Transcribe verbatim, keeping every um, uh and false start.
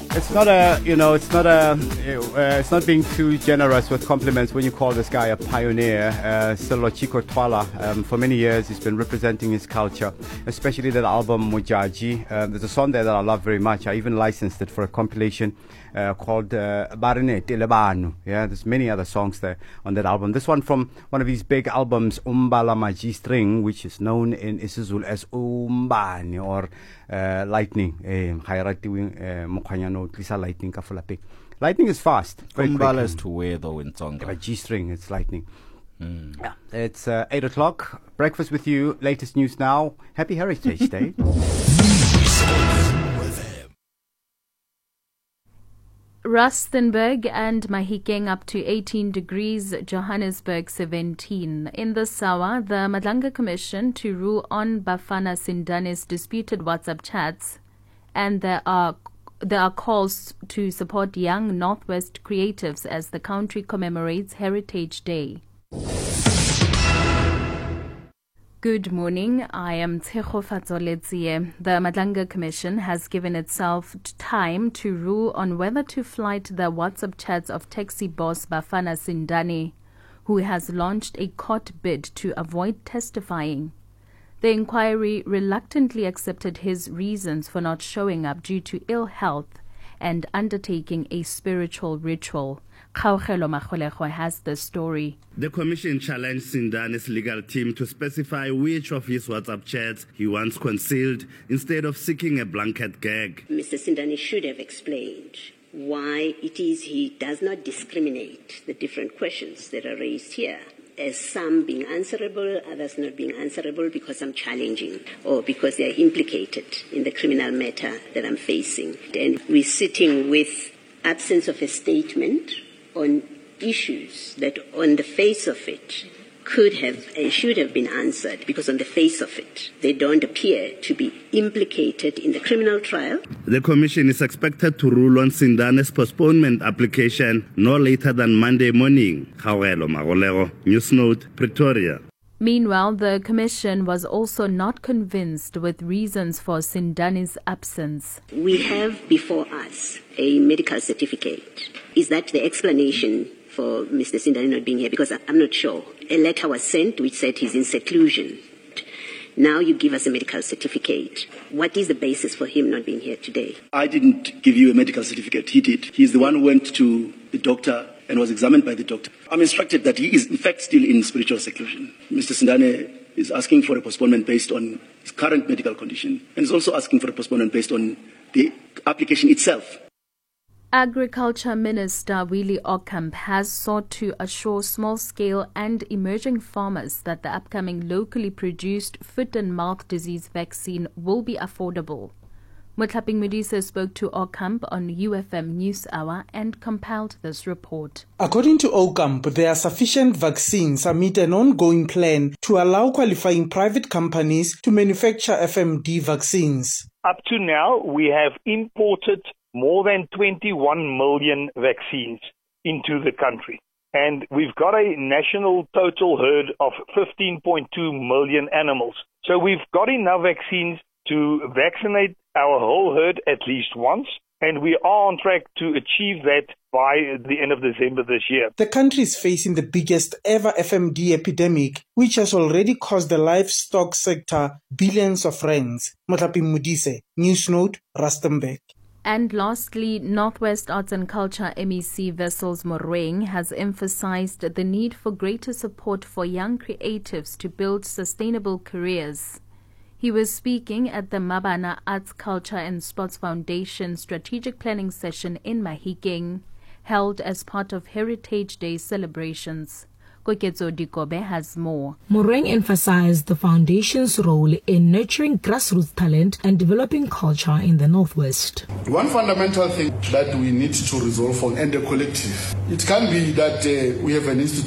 It's not a, you know, it's not a, uh, it's not being too generous with compliments when you call this guy a pioneer. Uh, Sello Chico Twala, um, for many years he's been representing his culture, especially that album Mujaji. Uh, there's a song there that I love very much. I even licensed it for a compilation uh, called Barine Telebanu. Yeah, there's many other songs there on that album. This one from one of his big albums, Umbala Maji String, which is known in isiZulu as Umbani or uh, Lightning. Uh, Lightning Lightning is fast. Umbala is to where though in Tonga? Like G-string, it's lightning. Mm. Yeah, it's uh, eight o'clock. Breakfast with you. Latest news now. Happy Heritage Day. Rustenburg and Mahikeng up to eighteen degrees, Johannesburg seventeen. In the Sawa, the Madlanga Commission to rule on Bafana Sindane's disputed WhatsApp chats, and there are There are calls to support young Northwest creatives as the country commemorates Heritage Day. Good morning, I am Tshego Fatsoletsie. The Madlanga Commission has given itself time to rule on whether to flight the WhatsApp chats of taxi boss Bafana Sindane, who has launched a court bid to avoid testifying. The inquiry reluctantly accepted his reasons for not showing up due to ill health and undertaking a spiritual ritual. Kgaugelo Magolego has the story. The commission challenged Sindane's legal team to specify which of his WhatsApp chats he wants concealed instead of seeking a blanket gag. Mister Sindane should have explained why it is he does not discriminate the different questions that are raised here, as some being answerable, others not being answerable because I'm challenging or because they are implicated in the criminal matter that I'm facing. And we're sitting with absence of a statement on issues that on the face of it could have and should have been answered, because on the face of it, they don't appear to be implicated in the criminal trial. The commission is expected to rule on Sindane's postponement application no later than Monday morning. Kgaugelo Magolego, Newsnote, Pretoria. Meanwhile, the commission was also not convinced with reasons for Sindane's absence. We have before us a medical certificate. Is that the explanation for Mister Sindane not being here? Because I'm not sure. A letter was sent which said he's in seclusion. Now you give us a medical certificate. What is the basis for him not being here today? I didn't give you a medical certificate. He did. He's the one who went to the doctor and was examined by the doctor. I'm instructed that he is in fact still in spiritual seclusion. Mister Sindane is asking for a postponement based on his current medical condition, and is also asking for a postponement based on the application itself. Agriculture Minister Willie Ocamp has sought to assure small-scale and emerging farmers that the upcoming locally produced foot and mouth disease vaccine will be affordable. Motlhaping Modise spoke to Ocamp on U F M News Hour and compiled this report. According to Ocamp, there are sufficient vaccines amid an ongoing plan to allow qualifying private companies to manufacture F M D vaccines. Up to now, we have imported more than twenty-one million vaccines into the country. And we've got a national total herd of fifteen point two million animals. So we've got enough vaccines to vaccinate our whole herd at least once, and we are on track to achieve that by the end of December this year. The country is facing the biggest ever F M D epidemic, which has already cost the livestock sector billions of rands. Motlhaping Modise, Newsnote, Rustenburg. And lastly, Northwest Arts and Culture M E C Wessels Morueng has emphasized the need for greater support for young creatives to build sustainable careers. He was speaking at the Mabana Arts, Culture and Sports Foundation Strategic Planning Session in Mahikeng, held as part of Heritage Day celebrations. Koketso Dikobe has more. Morueng emphasized the foundation's role in nurturing grassroots talent and developing culture in the Northwest. One fundamental thing that we need to resolve on and the collective, it can be that uh, we have an institution